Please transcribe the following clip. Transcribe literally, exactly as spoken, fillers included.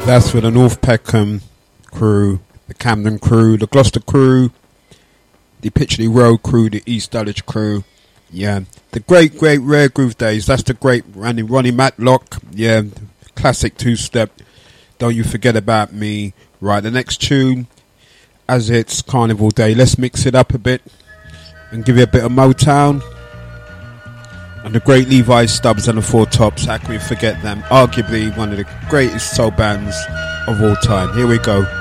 That's for the North Peckham crew, the Camden crew, the Gloucester crew, the Pitchley Road crew, the East Dulwich crew. Yeah, the great, great Rare Groove days. That's the great Ronnie, Ronnie Matlock. Yeah, classic two-step. Don't You Forget About Me. Right, the next tune, as it's Carnival Day, let's mix it up a bit and give you a bit of Motown. And the great Levi Stubbs and the Four Tops, how can we forget them? Arguably one of the greatest soul bands of all time. Here we go.